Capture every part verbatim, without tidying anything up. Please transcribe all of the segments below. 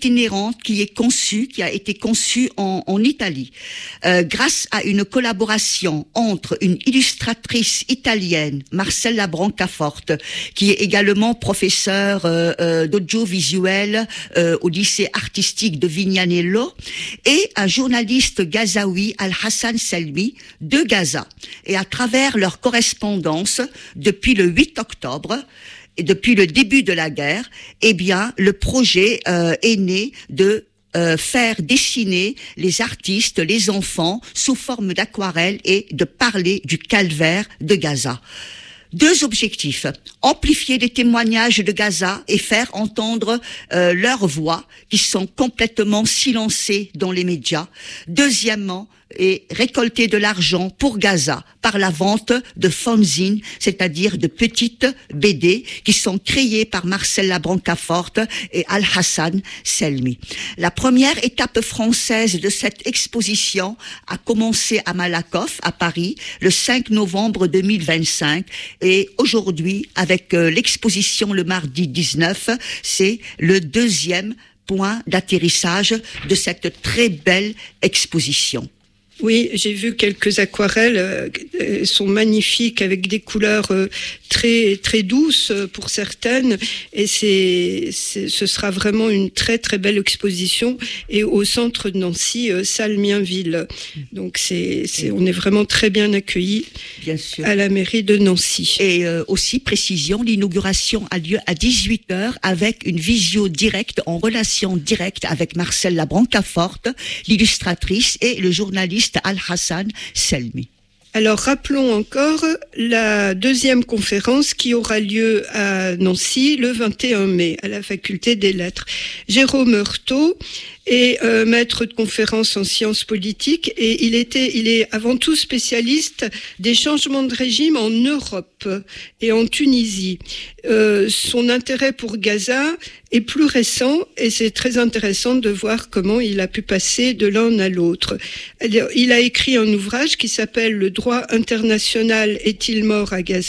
itinérante qui est conçue, qui a été conçue en, en Italie, euh, grâce à une collaboration entre une illustratrice italienne, Marcella Brancaforte, qui est également professeure euh, euh, d'audiovisuel euh, au lycée artistique de Vignanello, et un journaliste gazaoui, Al-Hassan Selmi, de Gaza. Et à travers leur correspondance, depuis le huit octobre, et depuis le début de la guerre, eh bien, le projet euh, est né de euh, faire dessiner les artistes, les enfants, sous forme d'aquarelle et de parler du calvaire de Gaza. Deux objectifs: amplifier les témoignages de Gaza et faire entendre euh, leurs voix qui sont complètement silencées dans les médias. Deuxièmement, et récolter de l'argent pour Gaza par la vente de fanzines, c'est-à-dire de petites B D qui sont créées par Marcella Brancaforte et Al-Hassan Selmi. La première étape française de cette exposition a commencé à Malakoff, à Paris, le cinq novembre deux mille vingt-cinq, et aujourd'hui, avec euh, l'exposition le mardi dix-neuf, c'est le deuxième point d'atterrissage de cette très belle exposition. Oui, j'ai vu quelques aquarelles, euh, elles sont magnifiques avec des couleurs euh, très très douces pour certaines, et c'est, c'est ce sera vraiment une très très belle exposition, et au centre de Nancy, euh, salle Mienville. Donc c'est, c'est on est vraiment très bien accueillis, bien sûr, à la mairie de Nancy. Et euh, aussi précision, l'inauguration a lieu à dix-huit heures avec une visio directe, en relation directe avec Marcella Brancaforte, l'illustratrice, et le journaliste Al-Hassan Selmi. Alors rappelons encore la deuxième conférence qui aura lieu à Nancy le vingt et un mai à la faculté des lettres. Jérôme Heurtaud est euh, maître de conférences en sciences politiques, et il était, il est avant tout spécialiste des changements de régime en Europe et en Tunisie. Euh, son intérêt pour Gaza est plus récent, et c'est très intéressant de voir comment il a pu passer de l'un à l'autre. Il a écrit un ouvrage qui s'appelle « Le droit international est-il mort à Gaza ?»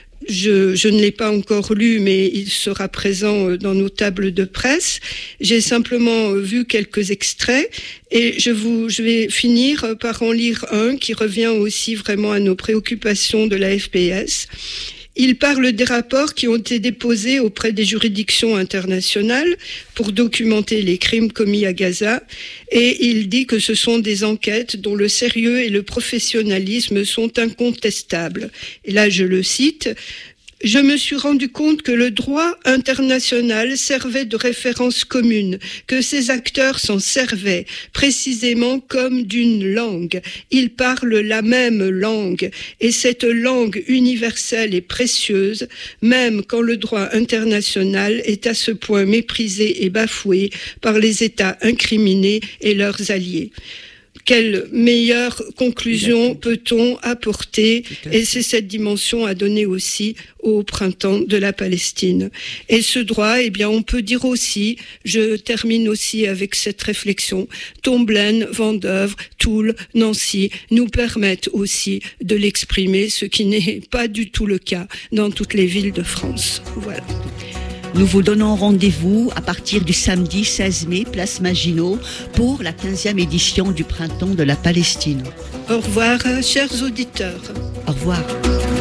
Je, je ne l'ai pas encore lu, mais il sera présent dans nos tables de presse. J'ai simplement vu quelques extraits, et je vous, je vais finir par en lire un qui revient aussi vraiment à nos préoccupations de la F P S. Il parle des rapports qui ont été déposés auprès des juridictions internationales pour documenter les crimes commis à Gaza, et il dit que ce sont des enquêtes dont le sérieux et le professionnalisme sont incontestables. Et là, je le cite: « Je me suis rendu compte que le droit international servait de référence commune, que ces acteurs s'en servaient précisément comme d'une langue. Ils parlent la même langue, et cette langue universelle est précieuse, même quand le droit international est à ce point méprisé et bafoué par les États incriminés et leurs alliés. » Quelle meilleure conclusion peut-on apporter? Et c'est cette dimension à donner aussi au printemps de la Palestine. Et ce droit, eh bien, on peut dire aussi, je termine aussi avec cette réflexion, Tomblaine, Vendeuvre, Toul, Nancy nous permettent aussi de l'exprimer, ce qui n'est pas du tout le cas dans toutes les villes de France. Voilà. Nous vous donnons rendez-vous à partir du samedi seize mai, place Maginot, pour la quinzième édition du Printemps de la Palestine. Au revoir, chers auditeurs. Au revoir.